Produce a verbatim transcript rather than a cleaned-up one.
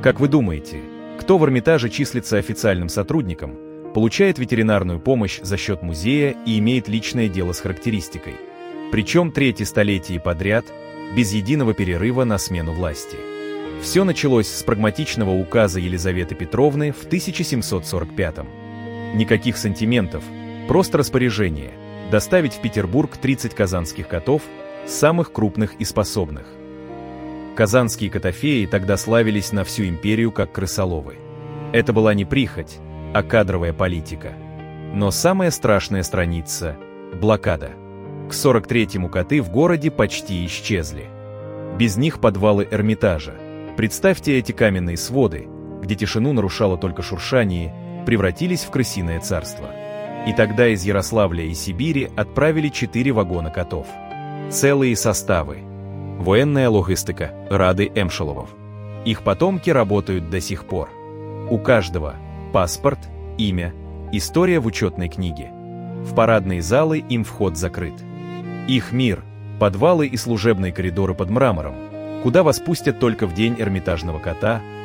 Как вы думаете, кто в Эрмитаже числится официальным сотрудником, получает ветеринарную помощь за счет музея и имеет личное дело с характеристикой? Причем третье столетие подряд, без единого перерыва на смену власти. Все началось с прагматичного указа Елизаветы Петровны в тысяча семьсот сорок пятом. Никаких сантиментов, просто распоряжение доставить в Петербург тридцать казанских котов, самых крупных и способных. Казанские котофеи тогда славились на всю империю как крысоловы. Это была не прихоть, а кадровая политика. Но самая страшная страница – блокада. К сорок третьему коты в городе почти исчезли. Без них подвалы Эрмитажа. Представьте эти каменные своды, где тишину нарушало только шуршание, превратились в крысиное царство. И тогда из Ярославля и Сибири отправили четыре вагона котов. Целые составы. Военная логистика Рады Эмшеловов. Их потомки работают до сих пор. У каждого паспорт, имя, история в учетной книге. В парадные залы им вход закрыт. Их мир – подвалы и служебные коридоры под мрамором, куда вас пустят только в день Эрмитажного кота,